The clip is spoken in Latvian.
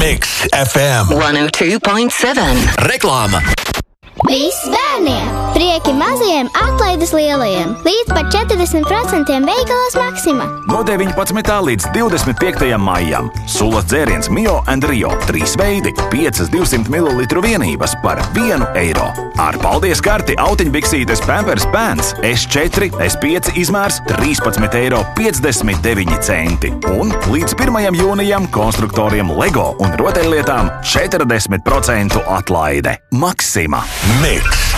Mix FM 102.7. Reklāma. Viss bērniem! Prieki mazajiem, atlaides lielajiem! Līdz pat 40% veikalos Maxima! No 19. līdz 25. maijam. Sulas dzēriens Mio and Rio. 3 veidi, 5 200 ml vienības par €1. Ar paldies karti autiņbiksītes Pampers Pants S4, S5 izmērs €13,59. Un līdz 1. jūnijam konstruktoriem Lego un rotaļlietām 40% atlaide. Maxima. Mix.